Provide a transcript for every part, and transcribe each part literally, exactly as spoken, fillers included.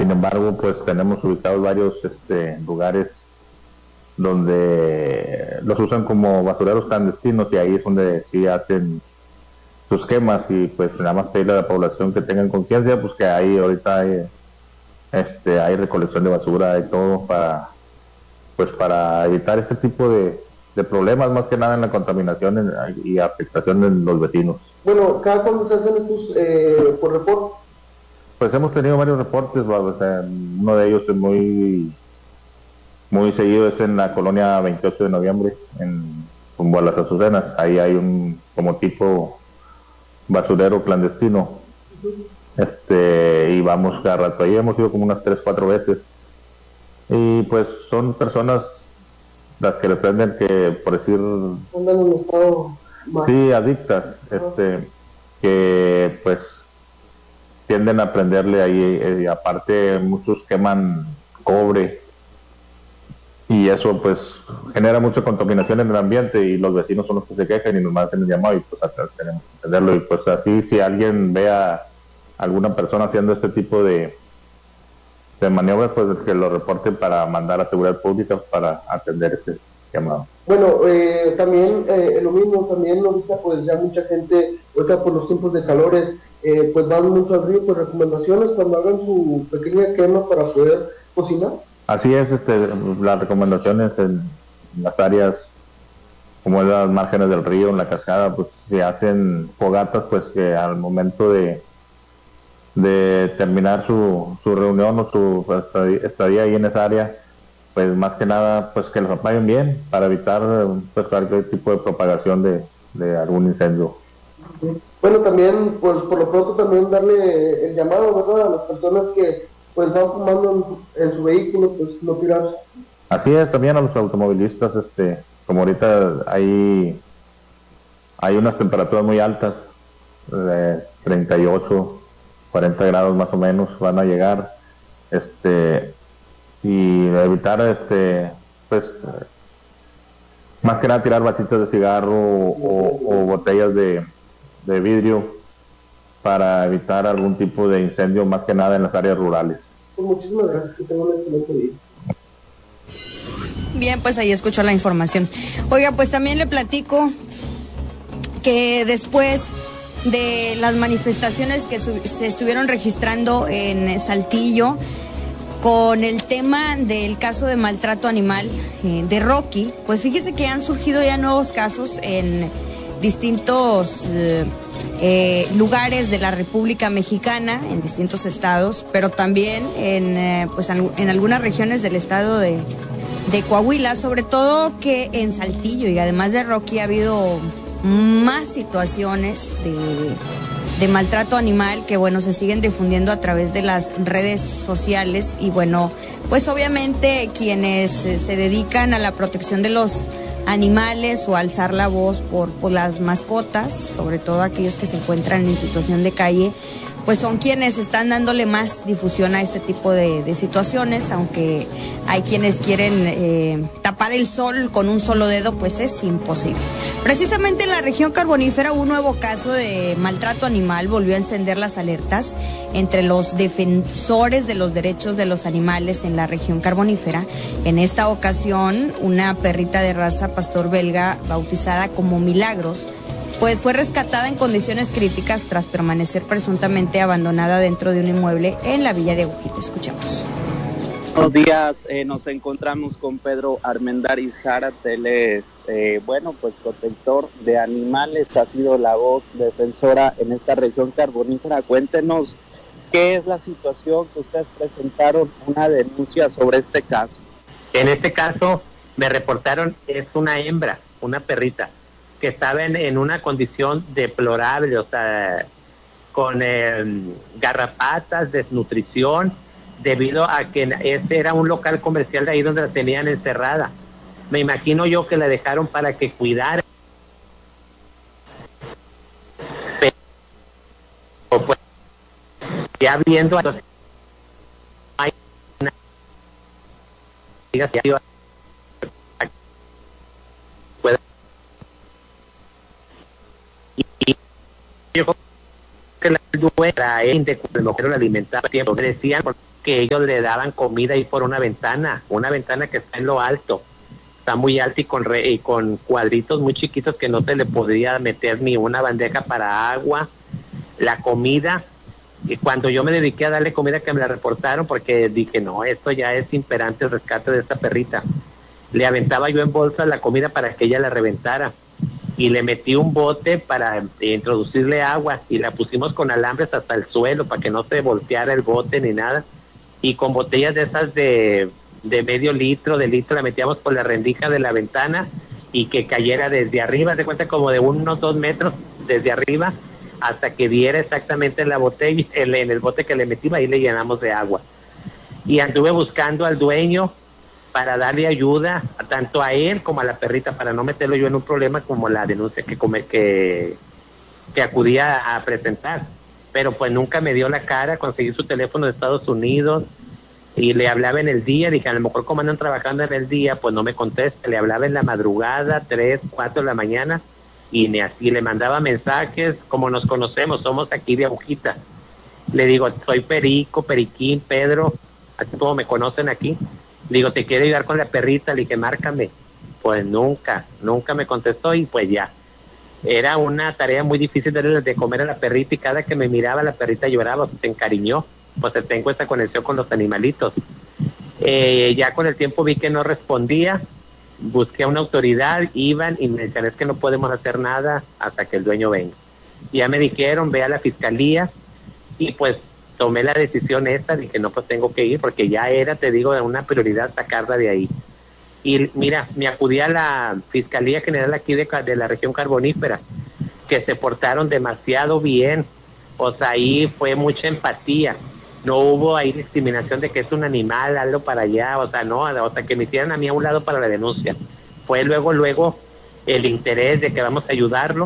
Sin embargo, pues tenemos ubicados varios este, lugares donde los usan como basureros clandestinos, y ahí es donde sí hacen sus quemas. Y pues nada más pedirle a la población que tengan conciencia, pues que ahí ahorita hay, este, hay recolección de basura y todo para, pues para evitar este tipo de, de problemas, más que nada en la contaminación en, y afectación en los vecinos. Bueno, ¿cada cuándo se hacen estos eh, por reporte? Pues hemos tenido varios reportes, o sea, uno de ellos es muy muy seguido, es en la colonia veintiocho de noviembre, en rumbo a las Azucenas. Ahí hay un como tipo basurero clandestino, este y vamos cada rato ahí. Hemos ido como unas tres, cuatro veces, y pues son personas las que le prenden, que por decir, andan en estado mal. Sí, adictas, este que pues tienden a prenderle ahí, eh, y aparte muchos queman cobre, y eso pues genera mucha contaminación en el ambiente, y los vecinos son los que se quejan y nos mandan el llamado, y pues hasta tenemos que entenderlo. Y pues así, si alguien ve a alguna persona haciendo este tipo de de maniobras, pues que lo reporten para mandar a seguridad pública para atender este llamado. Bueno, eh, también eh, lo mismo, también ahorita pues ya mucha gente, ahorita por los tiempos de calores, eh, pues van mucho al río, pues recomendaciones cuando hagan su pequeña quema para poder cocinar. Así es, este, las recomendaciones en las áreas como en las márgenes del río, en la cascada, pues se hacen fogatas, pues que al momento de de terminar su, su reunión o su estadía ahí en esa área, pues más que nada pues que los apaguen bien, para evitar pues cualquier tipo de propagación de, de algún incendio. Bueno, también pues por lo pronto también darle el llamado, ¿verdad?, a las personas que pues van fumando en, en su vehículo, pues no tirarse. Así es, también a los automovilistas, este como ahorita hay hay unas temperaturas muy altas, de treinta y ocho, cuarenta grados más o menos van a llegar, este y evitar este pues más que nada tirar vasitos de cigarro o, o botellas de, de vidrio, para evitar algún tipo de incendio, más que nada en las áreas rurales. Pues muchísimas gracias, que tengan un excelente día. Bien, pues ahí escuchó la información. Oiga, pues también le platico que después de las manifestaciones que se estuvieron registrando en Saltillo con el tema del caso de maltrato animal eh, de Rocky, pues fíjese que han surgido ya nuevos casos en distintos eh, eh, lugares de la República Mexicana, en distintos estados, pero también en, eh, pues, en algunas regiones del estado de, de Coahuila, sobre todo que en Saltillo y además de Rocky ha habido más situaciones de, de maltrato animal que, bueno, se siguen difundiendo a través de las redes sociales. Y bueno, pues obviamente quienes se dedican a la protección de los animales o a alzar la voz por, por las mascotas, sobre todo aquellos que se encuentran en situación de calle, pues son quienes están dándole más difusión a este tipo de, de situaciones, aunque hay quienes quieren eh, tapar el sol con un solo dedo, pues es imposible. Precisamente en la región carbonífera un nuevo caso de maltrato animal volvió a encender las alertas entre los defensores de los derechos de los animales en la región carbonífera. En esta ocasión, una perrita de raza pastor belga bautizada como Milagros, pues fue rescatada en condiciones críticas tras permanecer presuntamente abandonada dentro de un inmueble en la villa de Agujita. Escuchemos. Buenos días, eh, nos encontramos con Pedro Armendáriz Jara, él es, eh, bueno, pues protector de animales, ha sido la voz defensora en esta región carbonífera. Cuéntenos qué es la situación que ustedes presentaron, una denuncia sobre este caso. En este caso me reportaron, es una hembra, una perrita, que estaba en, en una condición deplorable, o sea, con eh, garrapatas, desnutrición, debido a que ese era un local comercial de ahí donde la tenían encerrada. Me imagino yo que la dejaron para que cuidara. Pero, pues, ya viendo a los... hay una... yo creo que la dueña de lo que la alimentaba tiempo, decían que ellos le daban comida ahí por una ventana, una ventana que está en lo alto, está muy alta y con, re, y con cuadritos muy chiquitos que no se le podría meter ni una bandeja para agua, la comida. Y cuando yo me dediqué a darle comida, que me la reportaron, porque dije, no, esto ya es imperante el rescate de esta perrita, le aventaba yo en bolsa la comida para que ella la reventara, y le metí un bote para introducirle agua, y la pusimos con alambres hasta el suelo para que no se volteara el bote ni nada, y con botellas de esas de, de medio litro, de litro, la metíamos por la rendija de la ventana y que cayera desde arriba, se cuenta como de unos dos metros desde arriba, hasta que diera exactamente en la botella, en el bote que le metimos, ahí le llenamos de agua. Y anduve buscando al dueño para darle ayuda, tanto a él como a la perrita, para no meterlo yo en un problema como la denuncia que, come, que, que acudía a presentar. Pero pues nunca me dio la cara, conseguí su teléfono de Estados Unidos y le hablaba en el día, dije, a lo mejor como andan trabajando en el día, pues no me contesta, le hablaba en la madrugada, tres, cuatro de la mañana, y ni así, le mandaba mensajes, como nos conocemos, somos aquí de Agujita. Le digo, soy Perico, Periquín, Pedro, así como me conocen aquí. Le digo, te quiero ayudar con la perrita, le dije, márcame. Pues nunca, nunca me contestó y pues ya. Era una tarea muy difícil de, de comer a la perrita y cada que me miraba la perrita lloraba, se encariñó, pues tengo esa conexión con los animalitos. Eh, ya con el tiempo vi que no respondía, busqué a una autoridad, iban y me decían, es que no podemos hacer nada hasta que el dueño venga. Y ya me dijeron, ve a la fiscalía y pues tomé la decisión esta, dije, no, pues tengo que ir porque ya era, te digo, una prioridad sacarla de ahí. Y mira, me acudí a la Fiscalía General aquí de, de la región carbonífera, que se portaron demasiado bien, o sea, ahí fue mucha empatía, no hubo ahí discriminación de que es un animal, algo para allá, o sea, no, o sea, que me hicieran a mí a un lado para la denuncia. Fue luego, luego, el interés de que vamos a ayudarlo,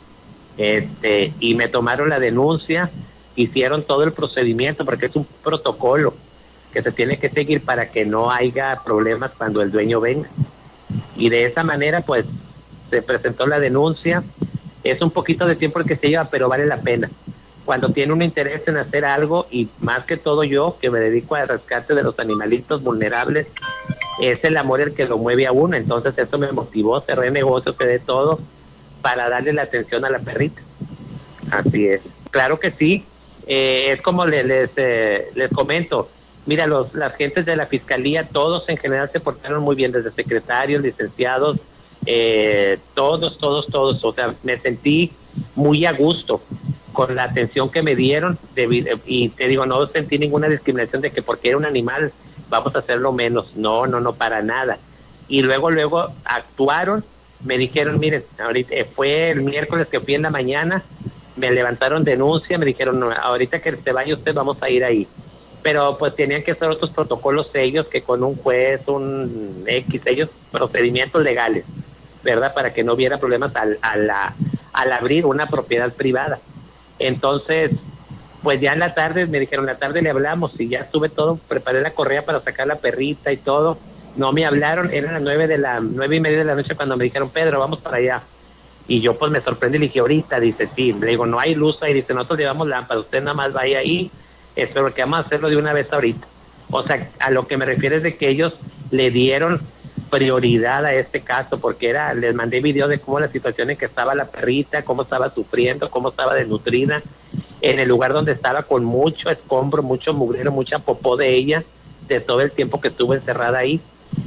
este, y me tomaron la denuncia, hicieron todo el procedimiento, porque es un protocolo que se tiene que seguir para que no haya problemas cuando el dueño venga. Y de esa manera, pues, se presentó la denuncia. Es un poquito de tiempo el que se lleva, pero vale la pena. Cuando tiene un interés en hacer algo, y más que todo yo, que me dedico al rescate de los animalitos vulnerables, es el amor el que lo mueve a uno. Entonces eso me motivó, cerré negocios, de todo, para darle la atención a la perrita. Así es. Claro que sí. Eh, es como les, les, eh, les comento, mira, los, las gentes de la fiscalía, todos en general se portaron muy bien, desde secretarios, licenciados, eh, todos, todos, todos, o sea, me sentí muy a gusto con la atención que me dieron, de, y te digo, no sentí ninguna discriminación de que porque era un animal vamos a hacerlo menos, no, no, no, para nada. Y luego, luego actuaron, me dijeron, miren, ahorita fue el miércoles que fui en la mañana, me levantaron denuncia, me dijeron, no, ahorita que se vaya usted vamos a ir ahí. Pero pues tenían que hacer otros protocolos ellos, que con un juez, un X, ellos procedimientos legales, ¿verdad? Para que no hubiera problemas al, al, al abrir una propiedad privada. Entonces, pues ya en la tarde, me dijeron, en la tarde le hablamos y ya estuve todo, preparé la correa para sacar la perrita y todo. No me hablaron, eran las nueve de la, nueve y media de la noche cuando me dijeron, Pedro, vamos para allá. Y yo pues me sorprendí y le dije, ahorita, dice, sí, le digo, no hay luz ahí, dice, nosotros llevamos lámpara, usted nada más vaya ahí, espero que vamos a hacerlo de una vez ahorita. O sea, a lo que me refiero es de que ellos le dieron prioridad a este caso, porque era, les mandé video de cómo la situación en que estaba la perrita, cómo estaba sufriendo, cómo estaba desnutrida, en el lugar donde estaba con mucho escombro, mucho mugrero, mucha popó de ella, de todo el tiempo que estuvo encerrada ahí,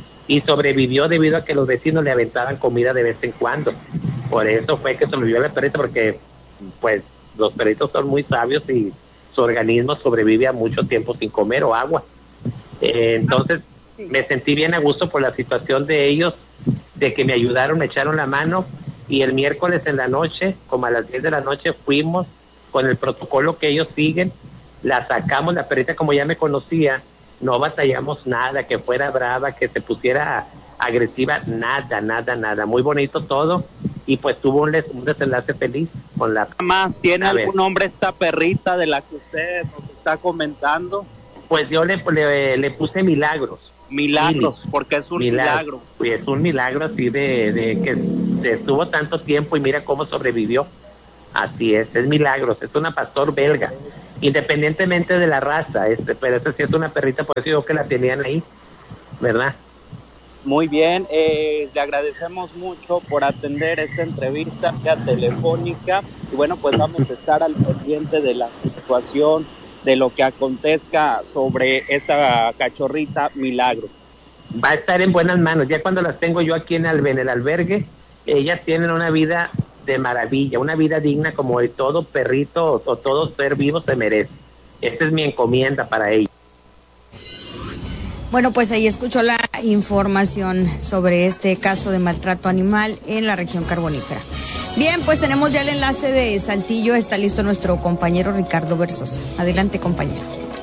y sobrevivió debido a que los vecinos le aventaban comida de vez en cuando. Por eso fue que sobrevivió la perrita, porque pues los perritos son muy sabios y su organismo sobrevive a mucho tiempo sin comer o agua. Eh, entonces me sentí bien a gusto por la situación de ellos, de que me ayudaron, me echaron la mano, y el miércoles en la noche, como a las diez de la noche, fuimos con el protocolo que ellos siguen, la sacamos, la perrita como ya me conocía, no batallamos nada, que fuera brava, que se pusiera agresiva, nada, nada, nada, muy bonito todo, y pues tuvo un, un desenlace feliz con la... Más, ¿tiene a algún ver. nombre esta perrita de la que usted nos está comentando? Pues yo le, le, le puse Milagros. Milagros, Mili. Porque es un milagro. milagro. Es un milagro así de, de que estuvo tanto tiempo y mira cómo sobrevivió. Así es, es Milagros, es una pastor belga. independientemente de la raza, este, pero esta sí es una perrita, por eso digo que la tenían ahí, ¿verdad? Muy bien, eh, le agradecemos mucho por atender esta entrevista vía telefónica y bueno, pues vamos a estar al pendiente de la situación, de lo que acontezca sobre esta cachorrita Milagro. Va a estar en buenas manos, ya cuando las tengo yo aquí en el, en el albergue, ellas tienen una vida de maravilla, una vida digna como de todo perrito o, o todo ser vivo se merece. Esta es mi encomienda para ellos. Bueno, pues ahí escuchó la información sobre este caso de maltrato animal en la región carbonífera. Bien, pues tenemos ya el enlace de Saltillo, está listo nuestro compañero Ricardo Versosa. Adelante, compañero.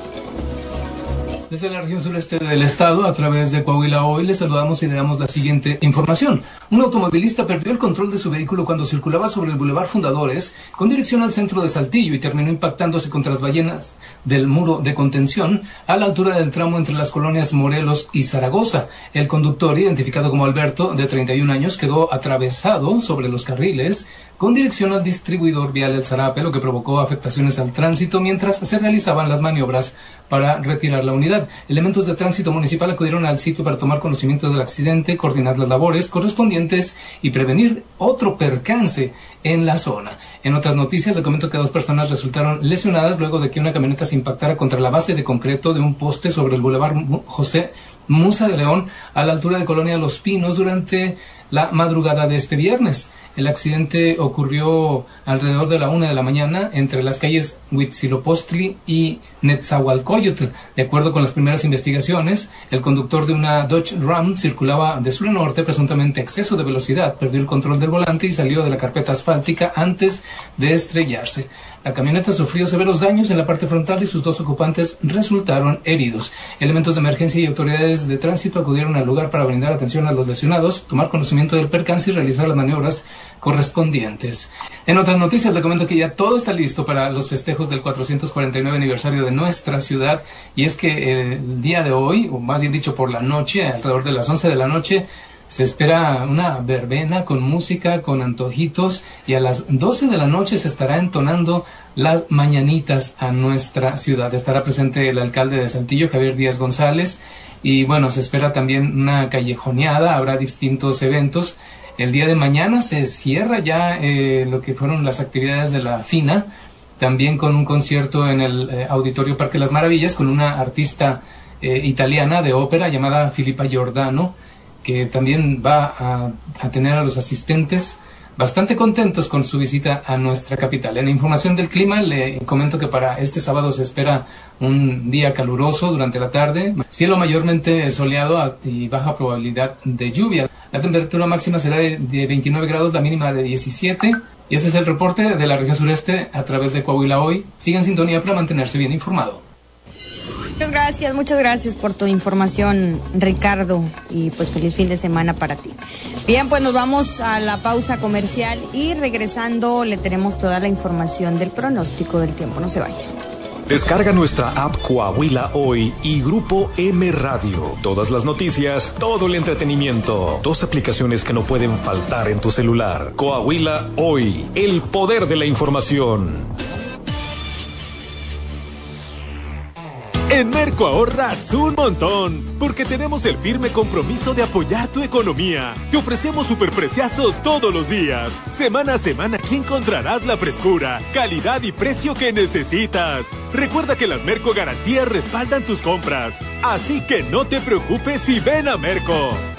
Desde la región sureste del estado, a través de Coahuila Hoy, les saludamos y le damos la siguiente información. Un automovilista perdió el control de su vehículo cuando circulaba sobre el Boulevard Fundadores con dirección al centro de Saltillo y terminó impactándose contra las ballenas del muro de contención a la altura del tramo entre las colonias Morelos y Zaragoza. El conductor, identificado como Alberto, de treinta y un años, quedó atravesado sobre los carriles con dirección al distribuidor vial El Zarape, lo que provocó afectaciones al tránsito mientras se realizaban las maniobras para retirar la unidad. Elementos de tránsito municipal acudieron al sitio para tomar conocimiento del accidente, coordinar las labores correspondientes y prevenir otro percance en la zona. En otras noticias, le comento que dos personas resultaron lesionadas luego de que una camioneta se impactara contra la base de concreto de un poste sobre el Boulevard José Musa de León a la altura de Colonia Los Pinos durante la madrugada de este viernes. El accidente ocurrió alrededor de la una de la mañana entre las calles Huitzilopochtli y Netzahualcoyotl. De acuerdo con las primeras investigaciones, el conductor de una Dodge Ram circulaba de sur a norte, presuntamente a exceso de velocidad, perdió el control del volante y salió de la carpeta asfáltica antes de estrellarse. La camioneta sufrió severos daños en la parte frontal y sus dos ocupantes resultaron heridos. Elementos de emergencia y autoridades de tránsito acudieron al lugar para brindar atención a los lesionados, tomar conocimiento del percance y realizar las maniobras correspondientes. En otras noticias, le comento que ya todo está listo para los festejos del cuatrocientos cuarenta y nueve aniversario de nuestra ciudad, y es que el día de hoy, o más bien dicho por la noche, alrededor de las once de la noche, se espera una verbena con música, con antojitos, y a las doce de la noche se estará entonando las mañanitas a nuestra ciudad. Estará presente el alcalde de Saltillo, Javier Díaz González, y bueno, se espera también una callejoneada, habrá distintos eventos. El día de mañana se cierra ya eh, lo que fueron las actividades de la FINA, también con un concierto en el eh, Auditorio Parque Las Maravillas con una artista eh, italiana de ópera llamada Filippa Giordano, que también va a, a tener a los asistentes bastante contentos con su visita a nuestra capital. En la información del clima le comento que para este sábado se espera un día caluroso durante la tarde, cielo mayormente soleado y baja probabilidad de lluvia. La temperatura máxima será de, de veintinueve grados, la mínima de diecisiete. Y ese es el reporte de la región sureste a través de Coahuila Hoy. Sigan en sintonía para mantenerse bien informado. Muchas gracias, muchas gracias por tu información, Ricardo, y pues feliz fin de semana para ti. Bien, pues nos vamos a la pausa comercial y regresando le tenemos toda la información del pronóstico del tiempo. No se vaya. Descarga nuestra app Coahuila Hoy y Grupo M Radio. Todas las noticias, todo el entretenimiento. Dos aplicaciones que no pueden faltar en tu celular. Coahuila Hoy, el poder de la información. En Merco ahorras un montón, porque tenemos el firme compromiso de apoyar tu economía. Te ofrecemos superpreciazos todos los días. Semana a semana aquí encontrarás la frescura, calidad y precio que necesitas. Recuerda que las Merco Garantías respaldan tus compras, así que no te preocupes y ven a Merco.